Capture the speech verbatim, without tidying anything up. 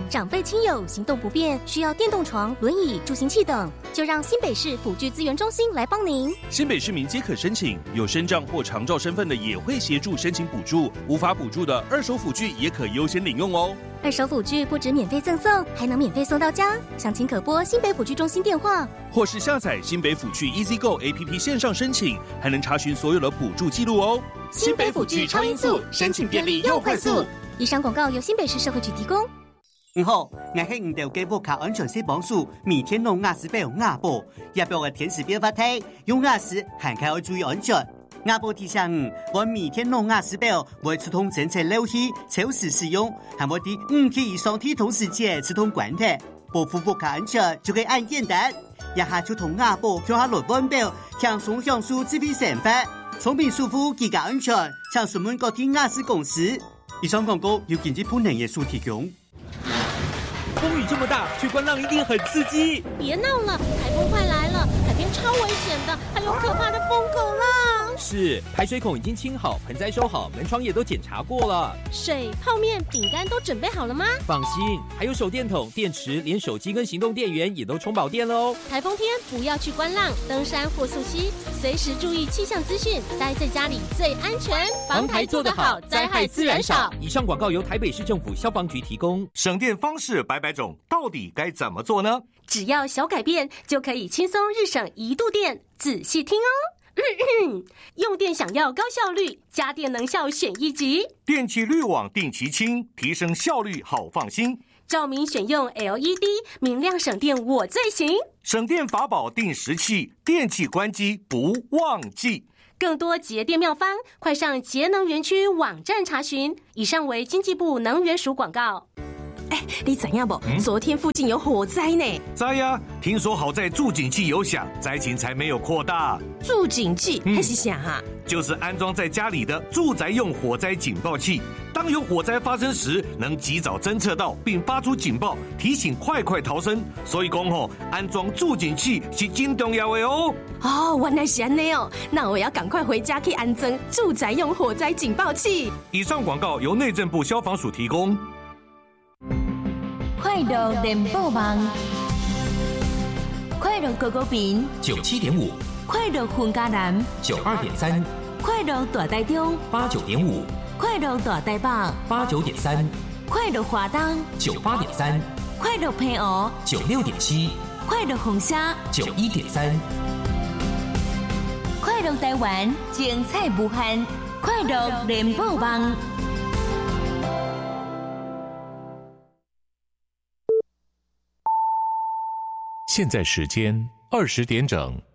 长辈亲友行动不便，需要电动床、轮椅、助行器等，就让新北市辅具资源中心来帮您。 新北市民皆可申请，有身障或长照身份的也会协助申请补助，无法补助的二手辅具也可优先领用哦。 二手辅具不止免费赠送，还能免费送到家。详情可拨新北辅具中心电话， 或是下载新北辅具 EasyGo A P P 线上申请，还能查询所有的补助记录哦。 新北辅具超音速，申请便利又快速。以上广告由新北市社会局提供。 唔好，我喺唔掉基部卡安全性帮助，每天弄牙齿表牙布，也表嘅天时表法睇，用牙齿行开要注意安全。牙布提醒我每天弄牙齿表，會觸通正確漏氣，超時使用，還我啲五天以上天同時間觸通關嘅，保護國家安全就可以按簡單。一下就同牙布跳下落腕表，輕鬆享受自費成法，聰明舒服，更加安全。請詢問各天牙齒公司。以上廣告由經濟部農業署提供。 風雨這麼大，去觀浪一定很刺激。 別鬧了，颱風快來了，海邊超危險的，還有可怕的瘋狗浪。 是，排水孔已經清好，盆栽收好，門窗也都檢查過了。 水、泡麵、餅乾都準備好了嗎？ 放心，還有手電筒、電池，連手機跟行動電源也都充飽電了哦。 颱風天不要去觀浪、登山或溯溪，隨時注意氣象資訊，待在家裡最安全。 防台做得好，災害自然少。以上廣告由台北市政府消防局提供。 省電方式百百種，到底該怎麼做呢？ 只要小改變，就可以輕鬆日省一度電。仔細聽哦。用電想要高效率，家電能效選一級。 電氣濾網定期清，提升效率好放心。 照明選用 L E D， 明亮省電我最行。 省電法寶定時器，電器關機不忘記。 更多節電妙方，快上節能園區網站查詢。以上為經濟部能源署廣告。 哎，你知影不？嗯、昨天附近有火災呢。 知呀，聽說好在助警器有響，災情才沒有擴大。 助警器還是啥啊？ 就是安裝在家裡的住宅用火災警報器，當有火災發生時，能及早偵測到並發出警報，提醒快快逃生。所以講吼，安裝助警器是真重要的哦。 哦，原來是這樣哦，那我要趕快回家去安裝住宅用火災警報器。 以上廣告由內政部消防署提供。 快樂聯播網，快樂高高屏九七點五， 快樂雲嘉南九二點三， 快樂大台中八九點五， 快樂大台北八九點三， 快樂華東九八點三， 快樂澎湖九六點七， 快樂紅蝦九一點三， 快樂台灣精彩無限，快樂聯播網。 现在时间二十点整。